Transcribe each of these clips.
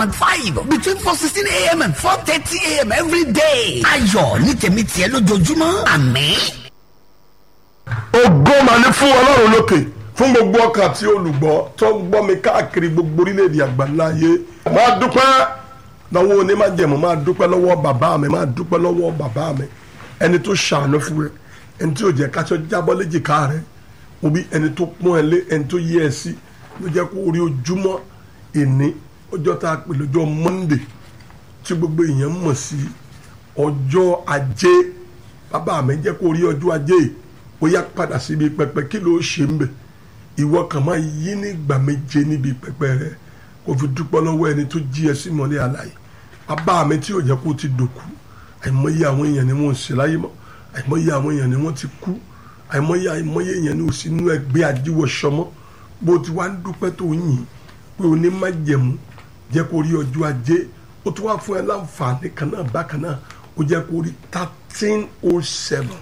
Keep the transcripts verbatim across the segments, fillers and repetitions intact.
and five between four sixteen a.m. and four thirty a.m. every day. ayọ̀ ní tèmi tiẹ̀ lójoojúmọ́ àmín. ògo mà ní fún ọlọ́run lókè fún gbogbo ọkàn àti olùgbọ́ tó ń gbọ́ mi káàkiri gbogbo orílẹ̀-èdè àgbáńlá ayé. máa dúpẹ́ lọ́wọ́ onímájẹ̀mú, máa dúpẹ́ lọ́wọ́ bàbá mi, máa dúpẹ́ lọ́wọ́ bàbá mi, ẹni tó ṣàánú fún ẹ, ẹni tí ò jẹ́ káṣọ jábọ́ léjìká rẹ, òbí ẹni tó pọ́n ẹ lé, ẹni tó yẹ ẹ sí, ló jẹ́ kó rí ojúmọ́ ìní ọjọ́ tá a pè lọ́jọ́ Monday tí gbogbo èèyàn mọ̀ sí ọjọ́ ajé. Bàbá mi jẹ́ kó rí ọjọ́ ajé, ó yá padà síbi pẹpẹ. Kí ló ṣe ń bẹ̀? Ìwọ kàn máa yí nígbà méje níbi pẹpẹ rẹ kó fi dúpẹ́ lọ́wọ́ ẹni tó jí ẹ sí mọ́lẹ̀ àlàyé. Bàbá mi tí ò jẹ́ kó ti dòkú, àìmọye àwọn èèyàn ni wọ́n ń ṣe láyé mọ́, àìmọye àwọn èèyàn ni wọ́n ti kú, àìmọye àìmọye èèyàn ni ò sí inú ẹgbẹ́ ajíwọ̀ṣọmọ́. Bó ti wá ń dúpẹ́ tó yìn pé o ní májẹ̀mú jẹ́ kó rí ọjọ́ ajé, ó tún wá fún ẹ láǹfààní kan náà bákan náà, ó jẹ́ kó rí thirteen oh seven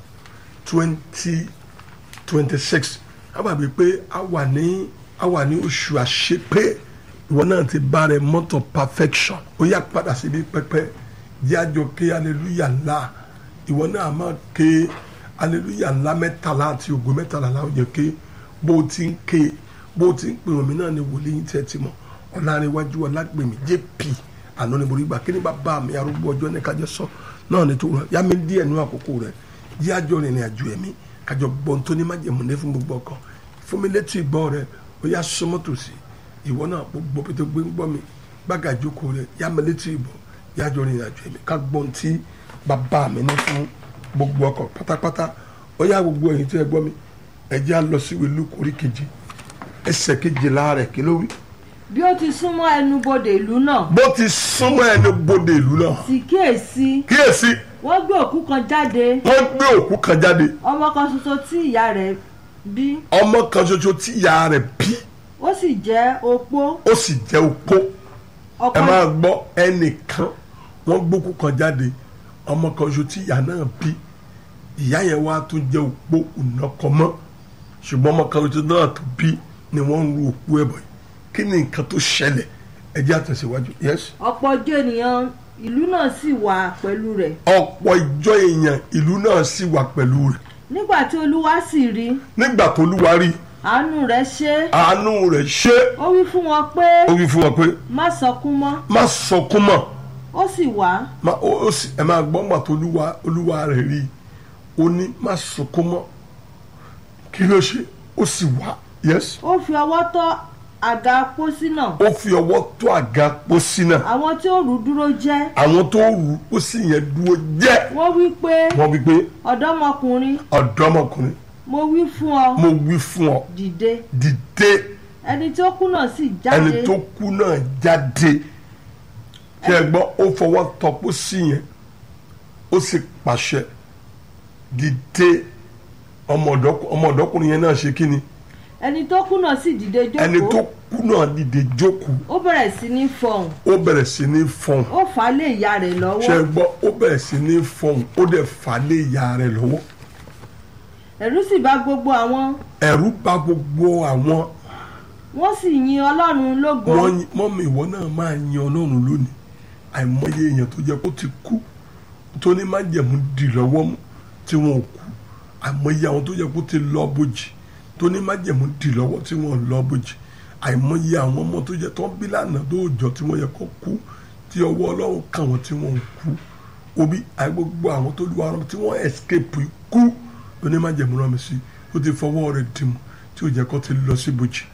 twenty twenty six. a bá bí pé a wà ní a wà ní oṣù àṣepé, ìwọ náà ti bá rẹ mọ́tò perfection. ó yá padà síbi pẹpẹ, jẹ́ àjọ ké hallelujah ńlá. ìwọ náà máa ké hallelujah ńlá mẹ́tàlá àti ògo mẹ́tàlá láwọn jẹ́ ké bó o ti ń ké bó o ti ń pè omi náà ni wòlíì tẹ́ ti mọ̀ ọ̀làríwájú ọ̀làgbèmí jp àná ni borí gbà kí ni bàbá mi arúgbó ọjọ́ ní kájọ sọ náà ni tó rọ yá mi díẹ̀ nínú àkókò rẹ̀ yí àjọ rìnrìn àjò ẹ̀mí kájọ gbọ́n tó ní májèmú ní fún gbogbo ọkàn fún mi létí ìgbọ́ rẹ̀ ó yá sọmọ́ tòsí ìwọ náà gbogbo pété gbé ń gbọ́ mi gbága ìjókòó rẹ̀ yá mi létí ìbọ̀ yí àjọ rìnrìn àjò ẹ̀mí ká gbọ́n tí bàbá mi ní fún gbogbo ọkàn pátápátá. ó yá gbogbo ẹ̀yin tí ẹ gbọ́ mi ẹ jẹ́ á lọ sí ìwé Lúùkù orí keje ẹsẹ̀ kejìlá rẹ̀ kí ló wí. bí ó ti súnmọ́ ẹnubodè ìlú náà. bó ti súnmọ́ ẹnubodè ìlú náà. sì kíyèsí. kíyèsí. wọ́n gbé òkú kan jáde. wọ́n gbé òkú kan jáde. ọmọ kan ṣoṣo tí ìyá rẹ̀ bí. ọmọ kan ṣoṣo tí ìyá rẹ̀ bí. ó sì jẹ́ opó. ó sì jẹ́ opó. ẹ máa gbọ́ ẹnìkan wọ́n gbókú kan jáde ọmọ kan ṣoṣo tí ìyá náà bí. ìyá yẹn wá tún jẹ́ opó ònàkọ́mọ́ ṣùgbọ́n ọmọ kan ṣoṣo náà tó bí ni wọ́n ń ru òkú ẹ̀bọ̀ yìí. Kí ni nǹkan tó ṣẹlẹ̀? ẹ jẹ́ àtẹ̀síwájú. yes. ọ̀pọ̀ ìjọ ènìyàn ìlú náà sì wà pẹ̀lú rẹ̀. ọ̀pọ̀ ìjọ èèyàn ìlú náà sì wà pẹ̀lú rẹ̀. nígbà tí olúwa sì rí. nígbà tó olúwa rí. àánú rẹ̀ ṣe. àánú rẹ̀ ṣe. ó wí fún wọn pé. ó wí fún wọn pé. má sọkún mọ́. má sọkún mọ́. ó sì wá. má ó sì ẹ máa gbọ́ nígbà tó olúwa olúwa rẹ̀ rí ó ní má sọkún mọ́. kí ló ṣe? ó sì wá. yes. ó fi ọwọ́ tọ́ àga pósí náà. ó fi ọwọ́ tó àga pósí náà. àwọn tí ó rù dúró jẹ́. àwọn tó rù pósí yẹn dúró jẹ́. wọ́n wí pé. wọ́n wí pé. ọ̀dọ́mọkùnrin. ọ̀dọ́mọkùnrin. mo wí fún ọ. mo wí fún ọ. dìde. dìde. ẹni tó kú náà sì jáde. ẹni tó kú náà jáde. ṣé ẹ gbọ́ ó fọwọ́ tọ́ pósí yẹn ó sì pàṣẹ dìde. ọmọ ọ̀dọ́kùnrin yẹn náà ṣe kí ni? ẹni tó kú náà sì dìde jókòó. ẹni tó kú náà dìde jókòó. ó bẹ̀rẹ̀ sí ní fọhùn. ó bẹ̀rẹ̀ sí ní fọhùn. ó fà á lé ìyá rẹ̀ lọ́wọ́. ṣe gbọ́ ó bẹ̀rẹ̀ sí ní fọhùn ó dẹ̀ fà á lé ìyá rẹ̀ lọ́wọ́. ẹ̀rù sì bá gbogbo àwọn. ẹ̀rù bá gbogbo àwọn. wọ́n sì yin Ọlọ́run lógo. wọ́n mọ́mí ìwọ náà máa yin Ọlọ́run lónìí. àìmọye èèyàn tó jẹ́ kó ti kú tó ní májẹ̀mú dì lọ́wọ́ mú tí wọ́n ò kú. àìmọye àwọn tó jẹ́ kó ti lọ bójì tó ní májẹ̀mú dì lọ́wọ́ tí wọ́n lọ bójì. àìmọye àwọn ọmọ tó jẹ́ tó ń bí lánàá tó jọ tí wọ́n yẹ kó kú tí ọwọ́ Ọlọ́run kàn wọ́n tí wọ́n kú. òbí àìgbogbo àwọn tó lu ara tí wọ́n escape ikú tó ní májẹ̀mú rán mi sí tó ti fọwọ́ rẹ̀ dìmú tí ò jẹ́ kó ti lọ sí bójì.